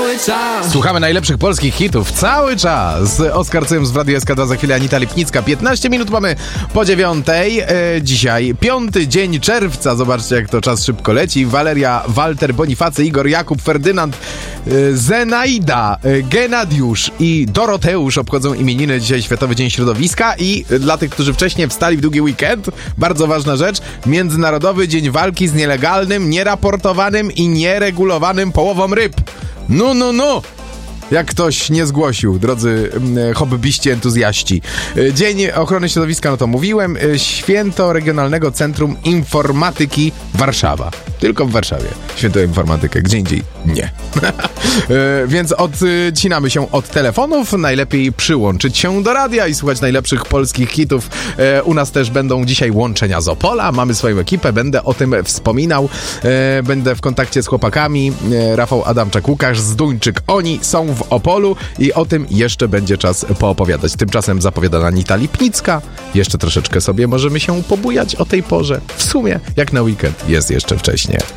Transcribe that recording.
Słuchamy najlepszych polskich hitów cały czas. Oskar Cyms w Radiu SK2, za chwilę Anita Lipnicka. 15 minut mamy po 9:00. Dzisiaj 5 dzień czerwca. Zobaczcie, jak to czas szybko leci. Waleria, Walter, Bonifacy, Igor, Jakub, Ferdynand, Zenaida, Genadiusz i Doroteusz obchodzą imieniny. Dzisiaj Światowy Dzień Środowiska i dla tych, którzy wcześniej wstali w długi weekend, bardzo ważna rzecz, Międzynarodowy Dzień Walki z nielegalnym, nieraportowanym i nieregulowanym połową ryb. No! Jak ktoś nie zgłosił, drodzy hobbyści, entuzjaści. Dzień Ochrony Środowiska, no to mówiłem. Święto Regionalnego Centrum Informatyki Warszawa. Tylko w Warszawie święto informatykę, gdzie indziej nie. Więc odcinamy się od telefonów. Najlepiej przyłączyć się do radia i słuchać najlepszych polskich hitów. U nas też będą dzisiaj łączenia z Opola. Mamy swoją ekipę, będę o tym wspominał. Będę w kontakcie z chłopakami. Rafał Adamczak, Łukasz Zduńczyk. Oni są w Opolu i o tym jeszcze będzie czas poopowiadać. Tymczasem zapowiada Anita Lipnicka. Jeszcze troszeczkę sobie możemy się pobujać o tej porze. W sumie, jak na weekend, jest jeszcze wcześniej.